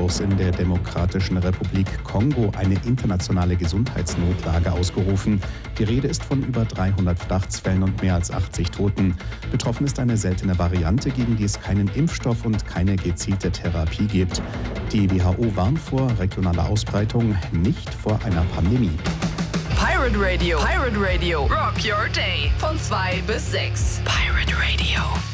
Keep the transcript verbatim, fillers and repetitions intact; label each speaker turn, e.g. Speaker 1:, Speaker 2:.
Speaker 1: Coronavirus in der Demokratischen Republik Kongo eine internationale Gesundheitsnotlage ausgerufen. Die Rede ist von über dreihundert Verdachtsfällen und mehr als achtzig Toten. Betroffen ist eine seltene Variante, gegen die es keinen Impfstoff und keine gezielte Therapie gibt. Die W H O warnt vor regionaler Ausbreitung, nicht vor einer Pandemie.
Speaker 2: Pirate Radio, Pirate Radio, rock your day. Von zwei bis sechs. Pirate Radio.